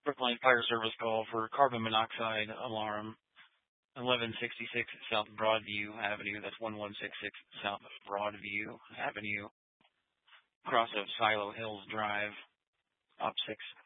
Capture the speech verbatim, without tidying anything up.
Brookline Fire Service call for carbon monoxide alarm, eleven sixty-six South Broadview Avenue. That's eleven sixty-six South Broadview Avenue, cross of Silo Hills Drive, op six